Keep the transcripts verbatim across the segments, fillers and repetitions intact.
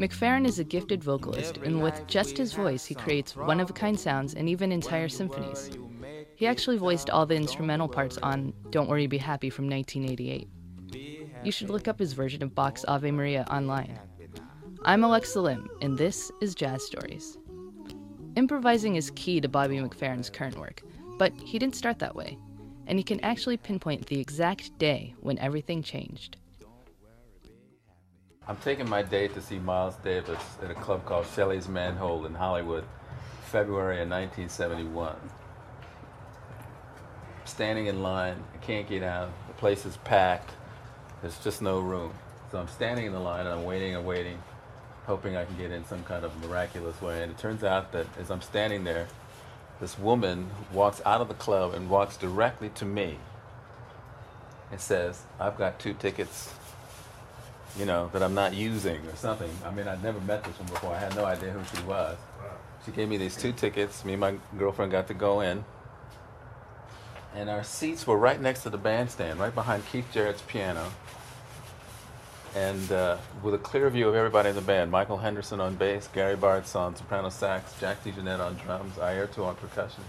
McFerrin is a gifted vocalist, and with just his voice, he creates one-of-a-kind sounds and even entire symphonies. He actually voiced all the instrumental parts on Don't Worry, Be Happy from nineteen eighty-eight. You should look up his version of Bach's Ave Maria online. I'm Alexa Lim, and this is Jazz Stories. Improvising is key to Bobby McFerrin's current work, but he didn't start that way, and he can actually pinpoint the exact day when everything changed. I'm taking my date to see Miles Davis at a club called Shelley's Manhole in Hollywood, February of nineteen seventy-one. Standing in line, I can't get out, the place is packed, there's just no room. So I'm standing in the line and I'm waiting and waiting, hoping I can get in some kind of miraculous way. And it turns out that as I'm standing there, this woman walks out of the club and walks directly to me and says, I've got two tickets, you know, that I'm not using or something. I mean, I'd never met this one before. I had no idea who she was. She gave me these two tickets. Me and my girlfriend got to go in. And our seats were right next to the bandstand, right behind Keith Jarrett's piano. And uh, with a clear view of everybody in the band, Michael Henderson on bass, Gary Bartz on soprano sax, Jack DeJohnette on drums, Airto on percussion.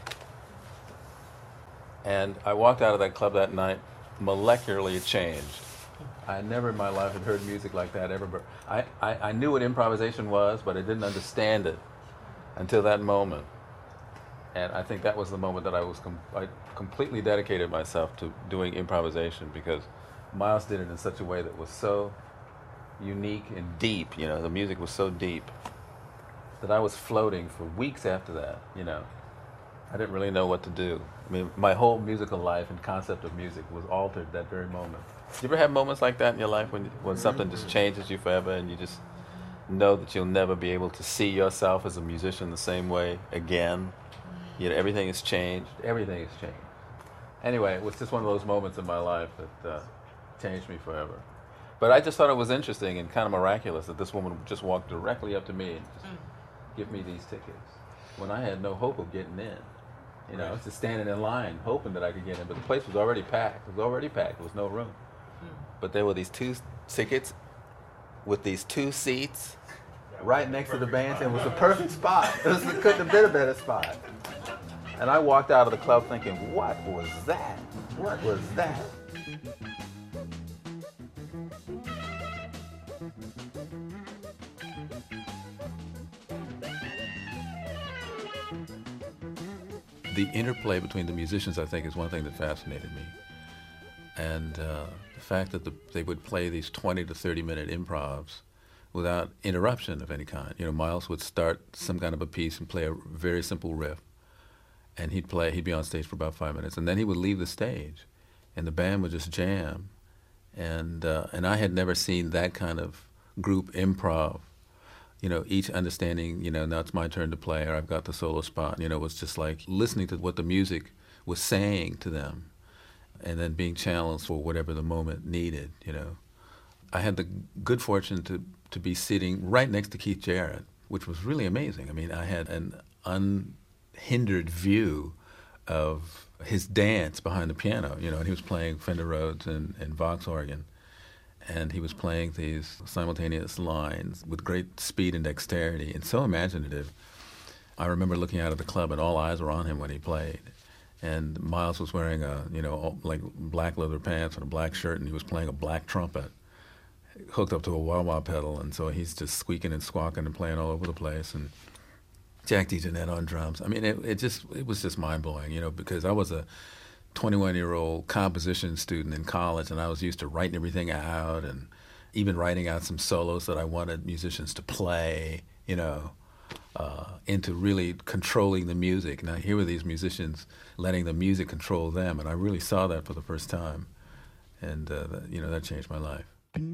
And I walked out of that club that night molecularly changed. I never in my life had heard music like that ever. I, I, I knew what improvisation was, but I didn't understand it until that moment. And I think that was the moment that I was com- I completely dedicated myself to doing improvisation, because Miles did it in such a way that was so unique and deep, you know, the music was so deep that I was floating for weeks after that, you know. I didn't really know what to do. I mean, my whole musical life and concept of music was altered that very moment. You ever have moments like that in your life when when something just changes you forever and you just know that you'll never be able to see yourself as a musician the same way again? You know, everything has changed. Everything has changed. Anyway, it was just one of those moments in my life that uh, changed me forever. But I just thought it was interesting and kind of miraculous that this woman just walked directly up to me and just give me these tickets when I had no hope of getting in. You know, I was just standing in line hoping that I could get in, but the place was already packed. It was already packed. There was no room. But there were these two tickets with these two seats right next to the bandstand. It was the perfect spot. It, was, it couldn't have been a better spot. And I walked out of the club thinking, what was that? What was that? The interplay between the musicians, I think, is one thing that fascinated me. And uh, the fact that the, they would play these twenty to thirty minute improvs without interruption of any kind. You know, Miles would start some kind of a piece and play a very simple riff, and he'd play, he'd be on stage for about five minutes, and then he would leave the stage, and the band would just jam. And uh, and I had never seen that kind of group improv. You know, each understanding, you know, now it's my turn to play, or I've got the solo spot. You know, it was just like listening to what the music was saying to them, and then being challenged for whatever the moment needed, you know. I had the good fortune to, to be sitting right next to Keith Jarrett, which was really amazing. I mean, I had an unhindered view of his dance behind the piano, you know, and he was playing Fender Rhodes and, and Vox organ. And he was playing these simultaneous lines with great speed and dexterity and so imaginative. I remember looking out at the club and all eyes were on him when he played. And Miles was wearing a, you know, like black leather pants and a black shirt, and he was playing a black trumpet hooked up to a wah-wah pedal. And so he's just squeaking and squawking and playing all over the place. And Jack DeJohnette on drums. I mean, it, it just, it was just mind-blowing, you know, because I was a twenty-one-year-old composition student in college, and I was used to writing everything out and even writing out some solos that I wanted musicians to play, you know, uh, into really controlling the music. Now, here were these musicians letting the music control them, and I really saw that for the first time. And, uh, that, you know, that changed my life.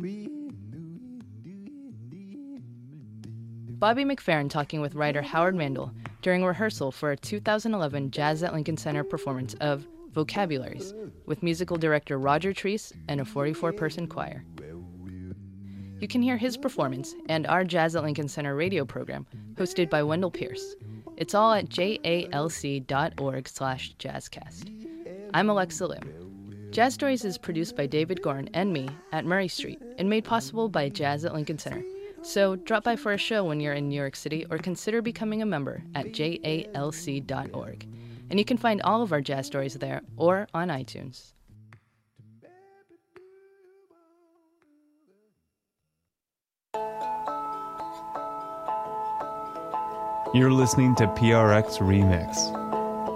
Bobby McFerrin talking with writer Howard Mandel during rehearsal for a two thousand eleven Jazz at Lincoln Center performance of Vocabularies with musical director Roger Treese and a forty-four person choir. You can hear his performance and our Jazz at Lincoln Center radio program hosted by Wendell Pierce. It's all at jalc.org slash jazzcast. I'm Alexa Lim. Jazz Stories is produced by David Gorn and me at Murray Street and made possible by Jazz at Lincoln Center, So drop by for a show when you're in New York City or consider becoming a member at j a l c dot org. And you can find all of our jazz stories there or on iTunes. You're listening to P R X Remix.